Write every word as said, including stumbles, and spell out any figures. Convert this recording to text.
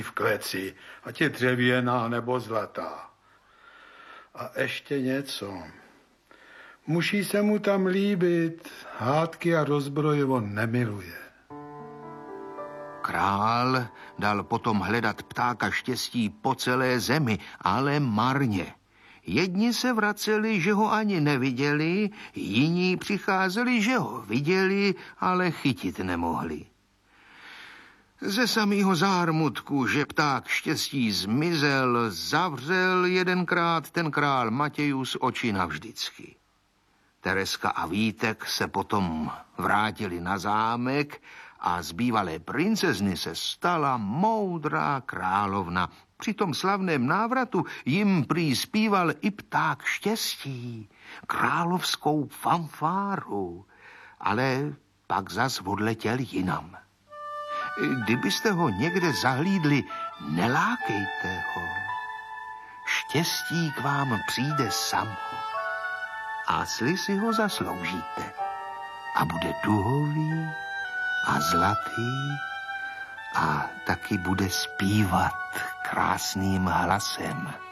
v kleci, ať je dřevěná nebo zlatá. A ještě něco. Musí se mu tam líbit, hádky a rozbroje on nemiluje. Král dal potom hledat ptáka štěstí po celé zemi, ale marně. Jedni se vraceli, že ho ani neviděli, jiní přicházeli, že ho viděli, ale chytit nemohli. Ze samého zármutku, že pták štěstí zmizel, zavřel jedenkrát ten král Matějus oči navždycky. Tereska a Vítek se potom vrátili na zámek a z bývalé princezny se stala moudrá královna. Při tom slavném návratu jim prý zpíval i pták štěstí, královskou fanfáru, ale pak zas odletěl jinam. Kdybyste ho někde zahlídli, nelákejte ho. Štěstí k vám přijde samo. A sli si ho zasloužíte. A bude duhový a zlatý a taky bude zpívat krásným hlasem.